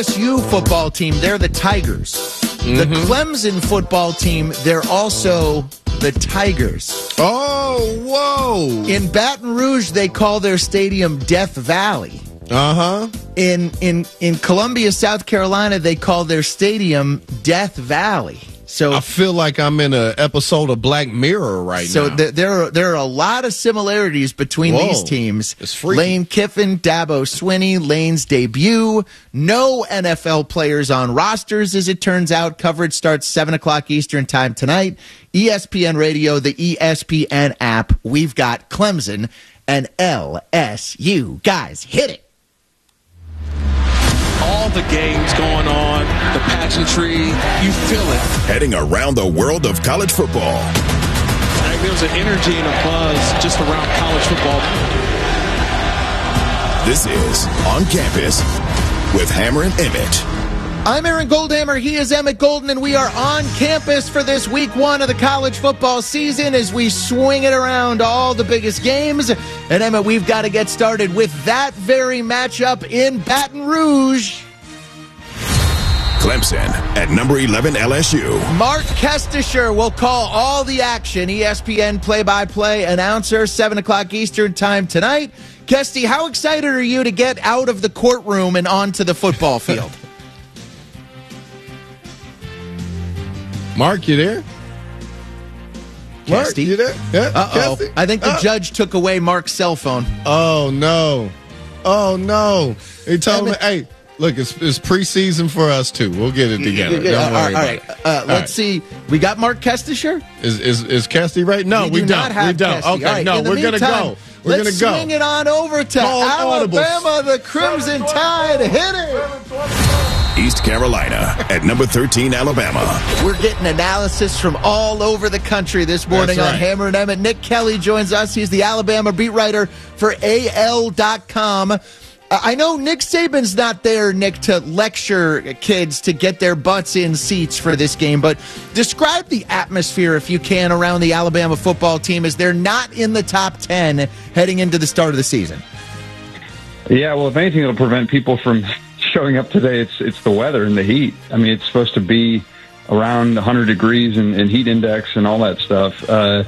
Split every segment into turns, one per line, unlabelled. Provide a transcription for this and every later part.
LSU football team, they're the Tigers. The Clemson football team, they're also the Tigers.
Oh, whoa.
In Baton Rouge, they call their stadium Death Valley. In Columbia, South Carolina, they call their stadium Death Valley. So
I feel like I'm in an episode of Black Mirror right now.
So there are a lot of similarities between these teams.
It's freaky.
Lane Kiffin, Dabo Swinney, Lane's debut. No NFL players on rosters, as it turns out. Coverage starts 7 o'clock Eastern time tonight. ESPN Radio, the ESPN app. We've got Clemson and LSU. Guys, hit it.
All the games going on, the pageantry, you feel it.
Heading around the world of college football.
There's an energy and a buzz just around college football.
This is On Campus with Hammer and Emmett.
I'm Aaron Goldhammer, he is Emmett Golden, and we are on campus for this week 1 of the college football season as we swing it around all the biggest games. And Emmett, we've got to get started with that very matchup in Baton Rouge.
Clemson at number 11 LSU.
Mark Kestisher will call all the action. ESPN play-by-play announcer, 7 o'clock Eastern time tonight. Kesty, how excited are you to get out of the courtroom and onto the football field?
Mark, you there? Mark,
Kesty?
you there? Yeah,
Uh-oh.
Kesty?
I think the judge took away Mark's cell phone.
Oh, no. Oh, no. He told me, hey, look, it's preseason for us, too. We'll get it together. Don't worry about it.
Let's see. We got Mark Kestisher?
Is Kesty right? No, we don't. We don't.
Kesty.
Okay,
right,
no, we're going to go. We're going to go.
Let's swing it on over to Alabama, the Crimson Tide. Hit it.
East Carolina at number 13 Alabama.
We're getting analysis from all over the country this morning on Hammer and Emmett. Nick Kelly joins us. He's the Alabama beat writer for AL.com. I know Nick Saban's not there, Nick, to lecture kids to get their butts in seats for this game, but describe the atmosphere, if you can, around the Alabama football team as they're not in the top 10 heading into the start of the season.
Yeah, well, if anything, it'll prevent people from showing up today. It's the weather and the heat. I mean, it's supposed to be around 100 degrees and heat index and all that stuff as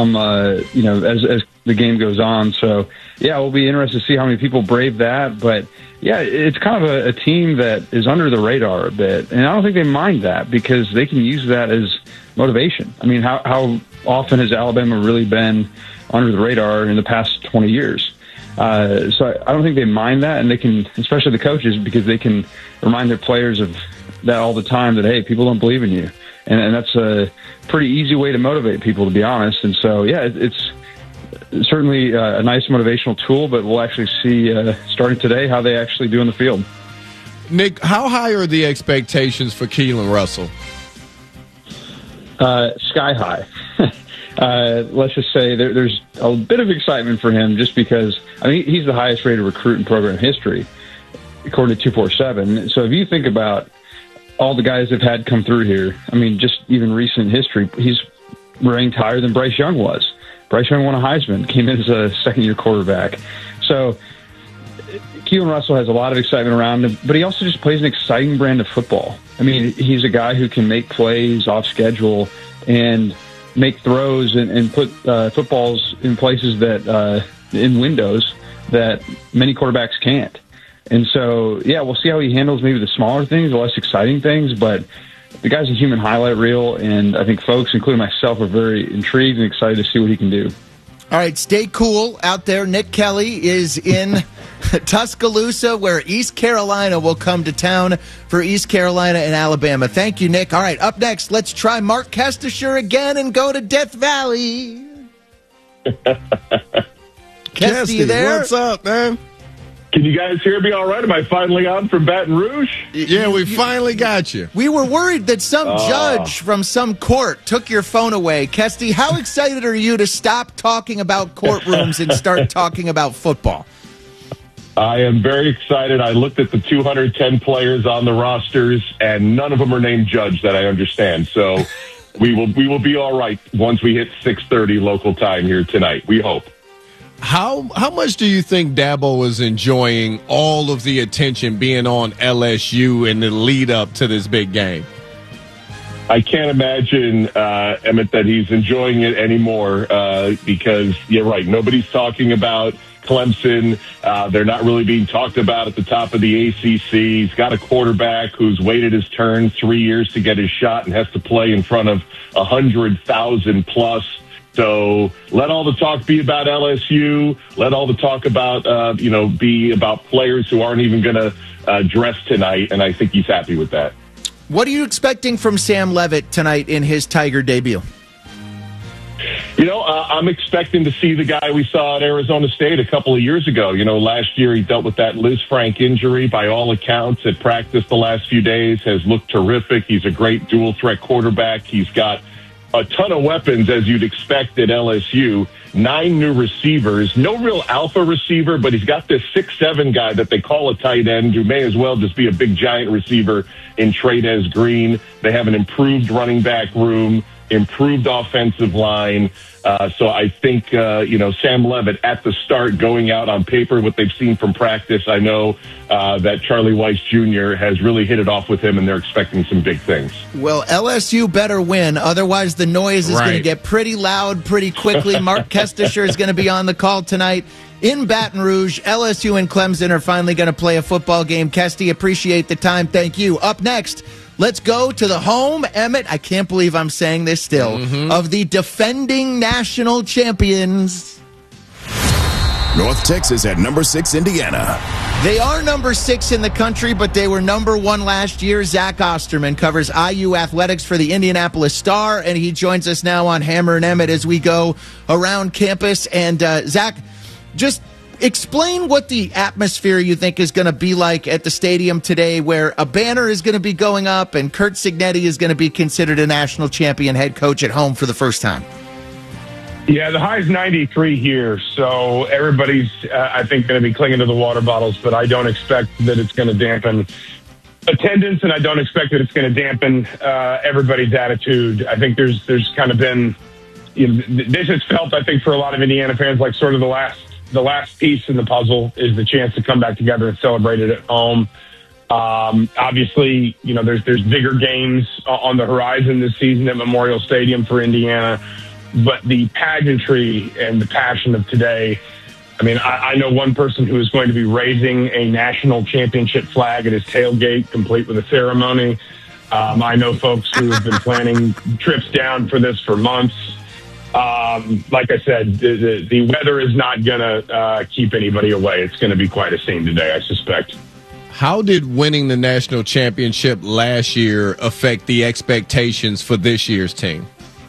the game goes on. So, yeah, we'll be interested to see how many people brave that. But, yeah, it's kind of a team that is under the radar a bit. And I don't think they mind that because they can use that as motivation. I mean, how often has Alabama really been under the radar in the past 20 years? So I don't think they mind that, and they can, especially the coaches, because they can remind their players of that all the time, that, hey, people don't believe in you. And that's a pretty easy way to motivate people, to be honest. And so, yeah, it's certainly a nice motivational tool, but we'll actually see, starting today, how they actually do in the field.
Nick, how high are the expectations for Keelan Russell?
Sky high. Let's just say there's a bit of excitement for him just because, I mean, he's the highest rated recruit in program history, according to 247. So if you think about all the guys they've had come through here, I mean, just even recent history, he's ranked higher than Bryce Young was. Bryce Young won a Heisman, came in as a second-year quarterback. So Keelan Russell has a lot of excitement around him, but he also just plays an exciting brand of football. I mean, he's a guy who can make plays off schedule and make throws and put footballs in places that in windows that many quarterbacks can't. And so, yeah, we'll see how he handles maybe the smaller things, the less exciting things, but the guy's a human highlight reel, and I think folks, including myself, are very intrigued and excited to see what he can do.
All right, stay cool out there. Nick Kelly is in Tuscaloosa, where East Carolina will come to town for East Carolina and Alabama. Thank you, Nick. All right, up next, let's try Mark Kestisher again and go to Death Valley. Kesty, you there?
What's up, man?
Can you guys hear me all right? Am I finally on from Baton Rouge?
Yeah, we finally got you.
We were worried that some judge from some court took your phone away. Kesty, how excited are you to stop talking about courtrooms and start talking about football?
I am very excited. I looked at the 210 players on the rosters, and none of them are named Judge that I understand. So we will be all right once we hit 6:30 local time here tonight. We hope.
How much do you think Dabo is enjoying all of the attention being on LSU in the lead up to this big game?
I can't imagine, Emmett, that he's enjoying it anymore because you're right. Nobody's talking about Clemson. They're not really being talked about at the top of the ACC. He's got a quarterback who's waited his turn 3 years to get his shot and has to play in front of 100,000 plus. So let all the talk be about LSU. Let all the talk about, be about players who aren't even going to dress tonight. And I think he's happy with that.
What are you expecting from Sam Leavitt tonight in his Tiger debut?
I'm expecting to see the guy we saw at Arizona State a couple of years ago. Last year he dealt with that Liz Frank injury. By all accounts, at practice the last few days has looked terrific. He's a great dual-threat quarterback. He's got a ton of weapons, as you'd expect at LSU. 9 new receivers. No real alpha receiver, but he's got this 6'7" guy that they call a tight end who may as well just be a big giant receiver in Trey'Dez Green. They have an improved running back room, improved offensive line. So I think, Sam Leavitt at the start going out on paper, what they've seen from practice, I know that Charlie Weiss Jr. has really hit it off with him, and they're expecting some big things.
Well, LSU better win. Otherwise, the noise is going to get pretty loud pretty quickly. Mark Kestisher is going to be on the call tonight in Baton Rouge. LSU and Clemson are finally going to play a football game. Kesty, appreciate the time. Thank you. Up next, let's go to the home, Emmett, I can't believe I'm saying this still, of the defending national champions.
North Texas at number 6, Indiana.
They are number 6 in the country, but they were number 1 last year. Zach Osterman covers IU athletics for the Indianapolis Star, and he joins us now on Hammer and Emmett as we go around campus. And Zach, just explain what the atmosphere you think is going to be like at the stadium today, where a banner is going to be going up and Curt Cignetti is going to be considered a national champion head coach at home for the first time.
Yeah, the high is 93 here, so everybody's, I think, going to be clinging to the water bottles, but I don't expect that it's going to dampen attendance, and I don't expect that it's going to dampen everybody's attitude. I think there's kind of been, this has felt, I think, for a lot of Indiana fans like sort of the last piece in the puzzle is the chance to come back together and celebrate it at home. Obviously, there's bigger games on the horizon this season at Memorial Stadium for Indiana, but the pageantry and the passion of today, I know one person who is going to be raising a national championship flag at his tailgate, complete with a ceremony. I know folks who have been planning trips down for this for months. Like I said, the weather is not going to keep anybody away. It's going to be quite a scene today, I suspect.
How did winning the national championship last year affect the expectations for this year's team?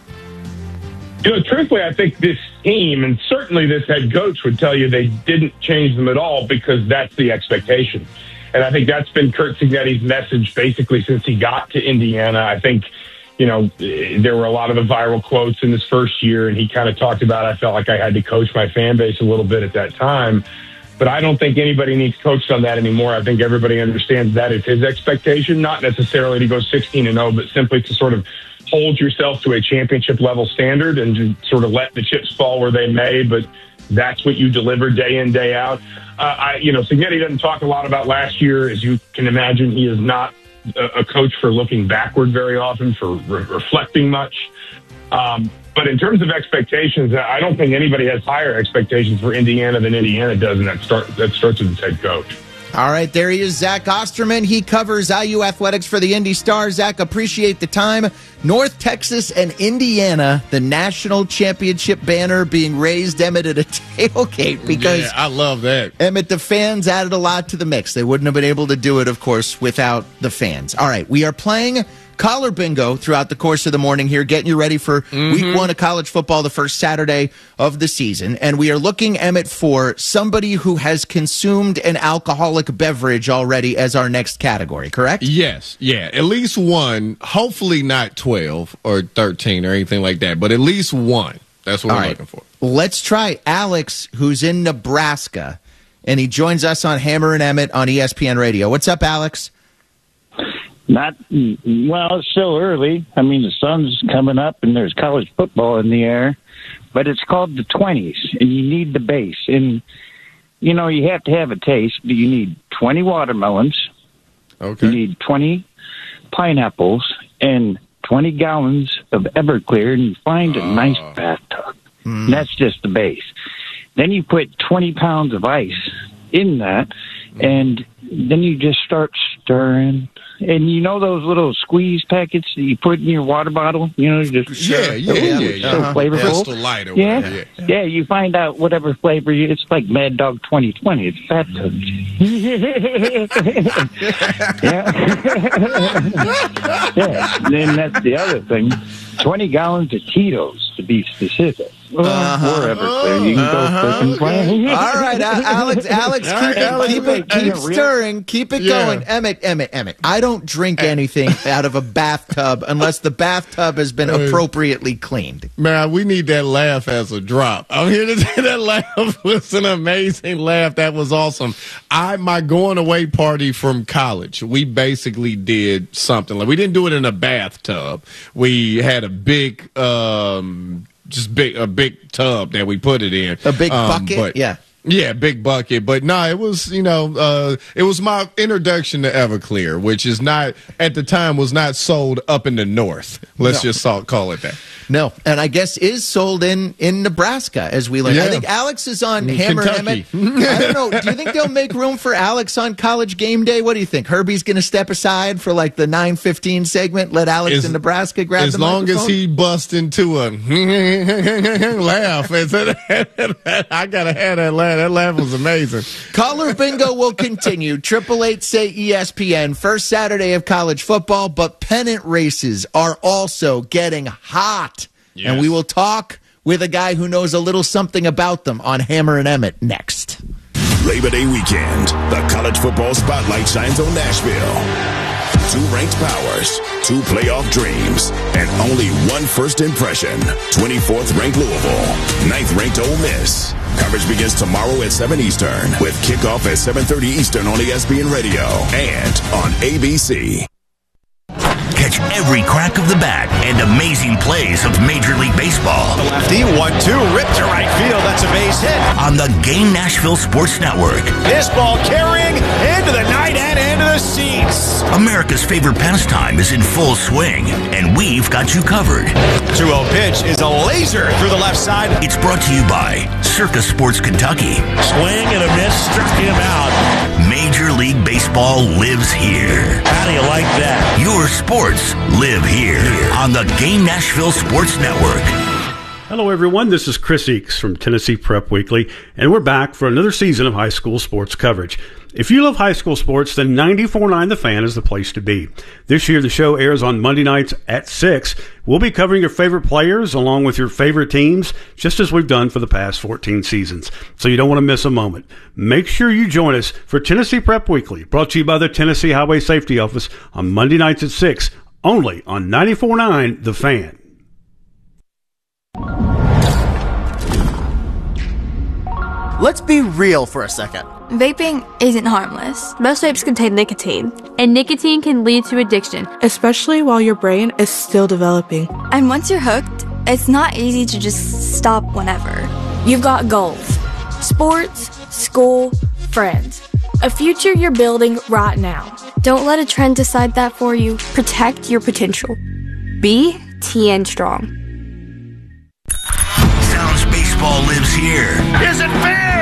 Truthfully, I think this team, and certainly this head coach, would tell you they didn't change them at all because that's the expectation. And I think that's been Curt Cignetti's message basically since he got to Indiana. I think, there were a lot of the viral quotes in his first year, and he kind of talked about, I felt like I had to coach my fan base a little bit at that time. But I don't think anybody needs coached on that anymore. I think everybody understands that is his expectation, not necessarily to go 16-0, but simply to sort of hold yourself to a championship level standard and to sort of let the chips fall where they may, but that's what you deliver day in, day out. Cignetti doesn't talk a lot about last year. As you can imagine, he is not a coach for looking backward very often, for reflecting much. But in terms of expectations, I don't think anybody has higher expectations for Indiana than Indiana does, and that starts with its head coach.
All right, there he is, Zach Osterman. He covers IU athletics for the Indy Star. Zach, appreciate the time. North Texas and Indiana, the national championship banner being raised, Emmett, at a tailgate because
I love that.
Emmett, the fans added a lot to the mix. They wouldn't have been able to do it, of course, without the fans. All right, we are playing Collar Bingo throughout the course of the morning here, getting you ready for week 1 of college football, the first Saturday of the season. And we are looking, Emmett, for somebody who has consumed an alcoholic beverage already as our next category, correct?
Yes. Yeah. At least one, hopefully not 12 or 13 or anything like that, but at least one. That's what we're looking for.
Let's try Alex, who's in Nebraska, and he joins us on Hammer and Emmett on ESPN Radio. What's up, Alex?
It's still early. The sun's coming up and there's college football in the air. but it's called the 20s, and you need the base. And, you know, you have to have a taste. You need 20 watermelons.
Okay.
You need 20 pineapples and 20 gallons of Everclear, and you find a nice bathtub. And that's just the base. Then you put 20 pounds of ice in that, and then you just start stirring. And you know those little squeeze packets that you put in your water bottle? You know, just
so
flavorful.
Crystal Light or whatever.
Yeah, you find out whatever flavor it's like Mad Dog 2020. It's bathtub. Yeah. Then that's the other thing. 20 gallons of Tito's, to be specific. Or Everclear. You can go click and play.
All right, Alex, keep stirring. Keep it going. Emmett, I don't drink anything out of a bathtub unless the bathtub has been appropriately cleaned.
Man, we need that laugh as a drop. I'm here to say that laugh was an amazing laugh. That was awesome. My going away party from college, we basically did something like, we didn't do it in a bathtub. We had a big big tub that we put it in.
A big bucket?
Yeah, big bucket. But no, it was, it was my introduction to Everclear, which is not, at the time, was not sold up in the north. Let's just call it that.
No, and I guess is sold in Nebraska, as we learned. I think Alex is on Hammer and Emmett. I don't know. Do you think they'll make room for Alex on College Game Day? What do you think? Herbie's going to step aside for like the 9:15 segment, let Alex in Nebraska grab the microphone?
As long as he busts into a laugh. I got to have that laugh. That laugh was amazing.
Caller Bingo will continue. 888-SAY-ESPN. First Saturday of college football, but pennant races are also getting hot. Yes. And we will talk with a guy who knows a little something about them on Hammer and Emmett next.
Labor Day weekend, the college football spotlight shines on Nashville. 2 ranked powers, 2 playoff dreams, and only 1 first impression. 24th ranked Louisville, 9th ranked Ole Miss. Coverage begins tomorrow at 7 Eastern with kickoff at 7:30 Eastern on ESPN Radio and on ABC.
Catch every crack of the bat and amazing plays of Major League Baseball.
The lefty, 1-2, ripped to right field. That's a base hit.
On the Game Nashville Sports Network.
This ball carrying into the night and into the seats.
America's favorite pastime is in full swing, and we've got you covered.
2-0 pitch is a laser through the left side.
It's brought to you by Circus Sports Kentucky.
Swing and a miss, struck him out.
Major League Baseball lives here.
How do you like that?
Your sports live here on the Game Nashville Sports Network.
Hello, everyone. This is Chris Eakes from Tennessee Prep Weekly, and we're back for another season of high school sports coverage. If you love high school sports, then 94.9 The Fan is the place to be. This year, the show airs on Monday nights at 6. We'll be covering your favorite players along with your favorite teams, just as we've done for the past 14 seasons. So you don't want to miss a moment. Make sure you join us for Tennessee Prep Weekly, brought to you by the Tennessee Highway Safety Office on Monday nights at 6, only on 94.9 The Fan.
Let's be real for a second.
Vaping isn't harmless. Most vapes contain nicotine, and nicotine can lead to addiction,
especially while your brain is still developing.
And once you're hooked, it's not easy to just stop whenever.
You've got goals: sports, school, friends. A future you're building right now.
Don't let a trend decide that for you. Protect your potential. Be TN Strong.
Sounds baseball lives here.
Is it fair?